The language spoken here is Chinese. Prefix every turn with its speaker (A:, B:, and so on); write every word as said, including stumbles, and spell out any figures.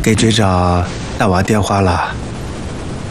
A: 给追长打完电话了。